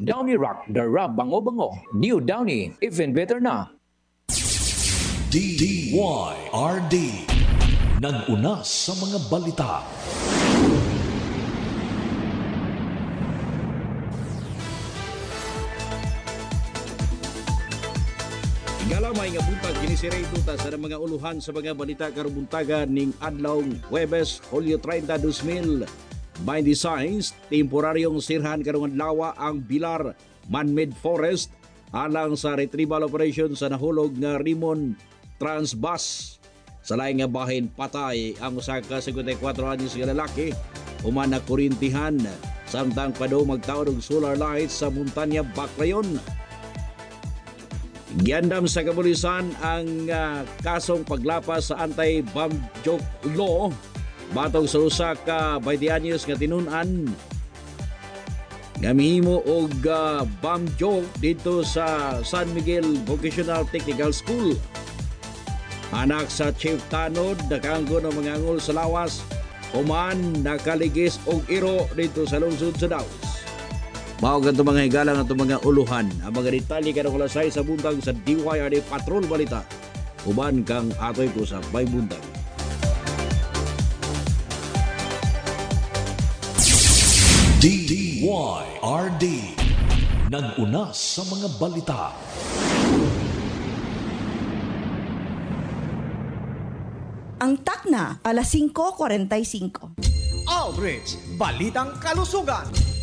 Downy Rock, the rub bango-bango. New Downy, even better na. DYRD nag-una sa mga balita. Galamay nga buntag kinisiray tuta sa mga uluhan sa mga balita karubuntaga ning adlaw Huwebes, Hulyo 30, 2000. By designs, temporaryong sirhan karong adlaw ang Bilar Man-Made Forest alang sa retrieval operation sa nahulog nga Rimon Transbus. Sa laing nga bahin patay ang usa ka 54 anyos nga lalaki human na kurintihan samtang padaw magtawag og solar lights sa Montanya, Baclayon. Giandam sa kapulisan ang kasong paglapas sa anti-bomb joke law batong sa usa ka 20 anyos nga tinunan nga mihimo og bomb joke dito sa San Miguel Vocational Technical School. Anak sa Chief Tanod nakanggo ng mga angol sa lawas human nakaligis og iro dito sa lungsod sa Daos. Mao ganito mga higalang at mga uluhan ang mga detalye karong lasay sa buntag sa DYRD Patrol Balita uban kang atoy ko sa Bay Buntag. DYRD nag-una sa mga balita. Ang takna, alas 5:45. Aldrich, Balitang Kalusugan.